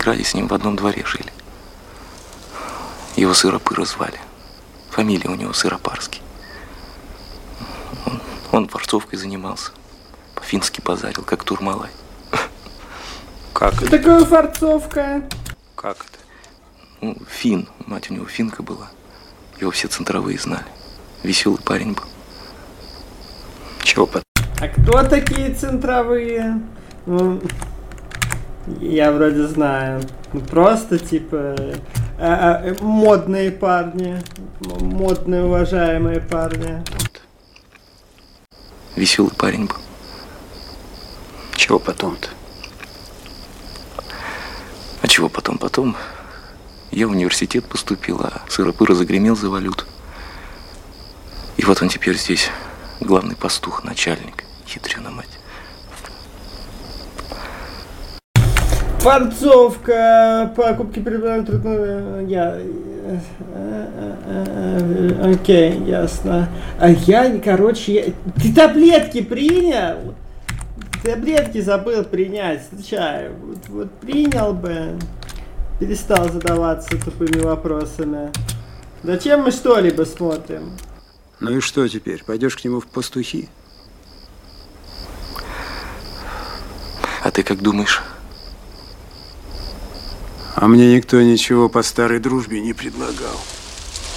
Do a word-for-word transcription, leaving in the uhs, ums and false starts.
Ленинграде с ним в одном дворе жили. Его Сыропыра звали. Фамилия у него Сыропарский. Он, он форцовкой занимался. По-фински базарил, как Турмалай. Как это? Такая форцовка. Как это? Ну, фин. Мать у него финка была. Его все центровые знали. Веселый парень был. Чего потом? А кто такие центровые? Ну, я вроде знаю. Ну, просто типа а, а, модные парни. Модные, уважаемые парни. Веселый парень был. Чего потом-то? А чего потом? Потом я в университет поступил, а Сыропыра загремел за валюту. И вот он теперь здесь главный пастух, начальник. Ядрёна мать. Форцовка, покупки прибавляют трудно. Я. Окей, ясно. А я, короче, я... ты таблетки принял? Таблетки забыл принять. Слушай, вот, вот принял бы. Перестал задаваться тупыми вопросами. Зачем мы что-либо смотрим? Ну и что теперь? Пойдешь к нему в пастухи? А ты как думаешь? А мне никто ничего по старой дружбе не предлагал.